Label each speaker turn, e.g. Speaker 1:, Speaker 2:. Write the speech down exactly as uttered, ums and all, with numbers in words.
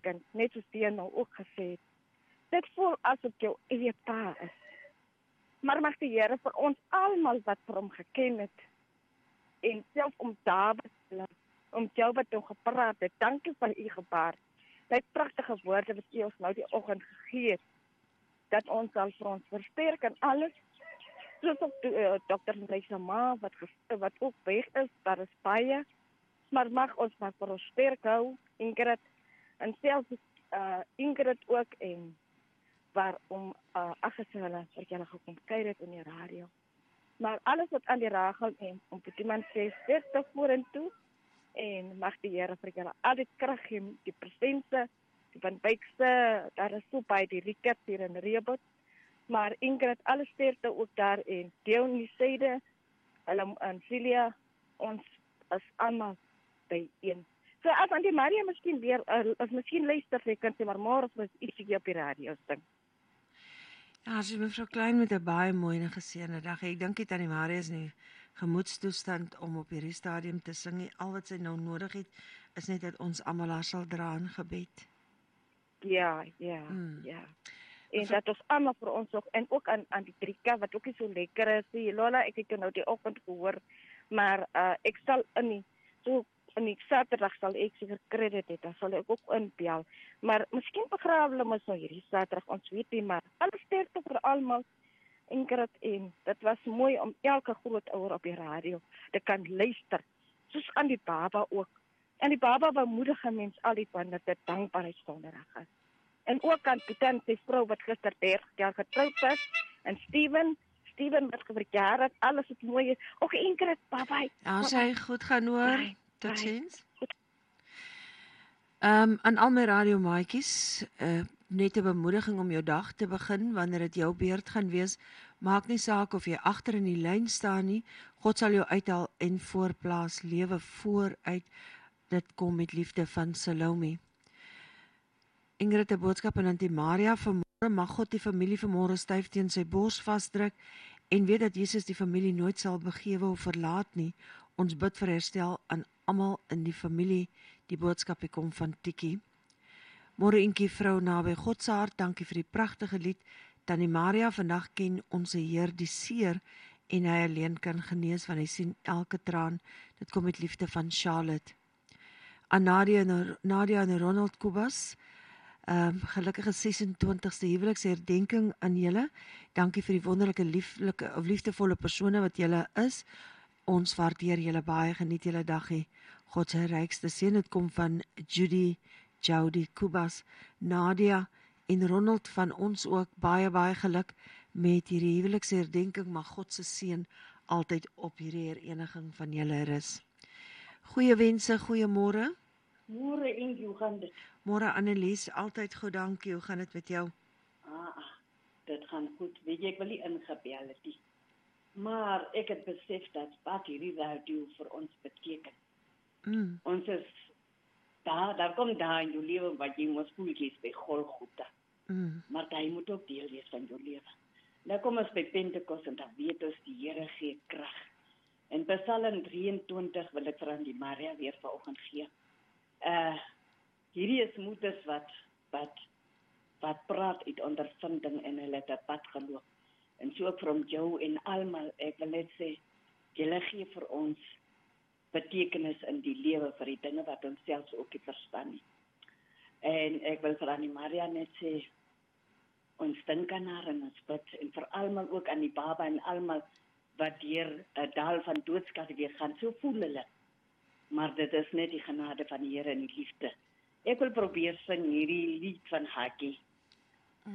Speaker 1: beteken, net soos die nou ook gesê het, dit voel asof jou eie pa is. Maar mag die Here vir ons almal wat vir hom geken het, en self om Dawid, om jou wat hom gepraat het, dankie vir u gebaar, die pragtige woorde wat u ons nou die oggend gegee het, dat ons sal vir ons versterk en alles, soos ook uh, dokter Lisa Ma, wat, wat ook weg is, daar is baie, maar mag ons maar vir ons sterk hou, Ingrid, en selfs uh, Ingrid ook, en waarom uh, Aggeselle, wat julle gekom kyk het in die radio. Maar alles wat aan die Rachel en om iemand sê, sterkte vorentoe, en mag die Here vir julle al die krag gee, die presense, die Van Wykse, daar is so baie die Rickert hier in Rehoboth, maar Ingrid, alles sterkte ook daar en Dionyside, hulle en Celia, ons is allemaal by een. So as aan die Maria miskien weer, uh, as miskien luister, sy kan sy maar môre vir ietsie op die radio sing.
Speaker 2: Ja, as jy mevrou Klein met 'n baie mooi en geseënde dag. Ek dink dit aan die Maria is nie gemoedstoestand om op hierdie stadium te sing nie. Al wat sy nou nodig het, is net dat ons almal haar sal dra in gebed.
Speaker 1: Ja, ja,
Speaker 2: Hmm.
Speaker 1: ja. En dat ons allemaal vir ons ook, en ook aan, aan die Trika, wat ook nie so lekker is. Die Lola, ek het jou nou die oggend gehoor, maar uh, ek sal in die, so in die Saterdag sal ek seker credit het, dan sal ek ook inbel. Maar miskien begrawe hulle ons nou hierdie Saterdag, ons weet nie, maar alles sterkte vir almal, Ingrid, en dit was mooi om elke groot ouer op die radio te kan luister, soos aan die baba ook. En die baba bemoedige mens al die van dat dit dankbaarheidsdonderdag is. En ook aan Pieter en sy vrou wat gister dertig jaar getroud is, en Steven, Steven wat verjaar het, alles het mooi is. Ook Ingrid, bye-bye.
Speaker 2: Ja, sy goed gaan hoor.
Speaker 1: Bye,
Speaker 2: Tot
Speaker 1: bye.
Speaker 2: ziens. Um, aan al my radiomaatjies, uh, net 'n bemoediging om jou dag te begin, wanneer dit jou beurt gaan wees, maak nie saak of jy agter in die lyn staan nie, God sal jou uithaal en voorplaas, lewe vooruit, dit kom met liefde van Salome. Ingrid, 'n boodskap aan Auntie Maria, vanmôre mag God die familie vanmôre styf teen sy bors vasdruk, en weet dat Jesus die familie nooit sal begewe of verlaat nie. Ons bid vir herstel aan almal in die familie. Die boodskap hier kom van Tikkie. Môre Inkie, vrou naby God se hart, dankie vir die pragtige lied. Tannie Maria, vandag ken ons Heer die seer en hy alleen kan genees, want hy sien elke traan. Dit kom met liefde van Charlotte. Aan Nadia en, Nadia en Ronald Kubas, um, gelukkige ses en twintigste huweliksherdenking aan julle. Dankie vir die wonderlike lieflike of liefdevolle persone wat julle is. Ons waardeer julle baie, geniet julle dagie. God se rykste seën, dit kom van Judy, Jody Kubas, Nadia en Ronald, van ons ook baie baie geluk met hierdie huweliksherdenking. Mag God se seën altyd op hierdie hereniging van julle rus. Goeie wense, goeie môre.
Speaker 3: Môre en hoe gaan dit?
Speaker 2: Môre Annelies, altyd goed, dankie. Hoe gaan dit met jou?
Speaker 3: Ah, dit gaan goed. Weet jy, ek wil nie ingebel het nie. Maar ek het besef dat wat hierdie radio vir ons beteken.
Speaker 2: Mm.
Speaker 3: Ons is daar, daar kom daar in jou lewe wat jy moes voel jy is by Golgotha.
Speaker 2: Mm.
Speaker 3: Maar jy moet ook deel wees van jou lewe. Dan kom ons by Pentekoste en dan weet ons die Here gee krag. En Psalm drieëntwintig wil ek vir aan die Maria weer vanoggend gee. Uh, hierdie is moeders wat, wat, wat praat uit ondervinding en hulle het 'n pad geloop. En so ook van jou en almal, ek wil net sê, julle gee vir ons betekenis in die lewe vir die dinge wat ons selfs ook nie verstaan nie. En ek wil vir Annie Maria net sê, ons dink aan haar en ons bid, en vir almal ook aan die baba en almal wat deur 'n dal van doodskade weer gaan, so voel hulle. Maar dit is net die genade van die Here en die liefde. Ek wil probeer sing hierdie lied van Hakkie.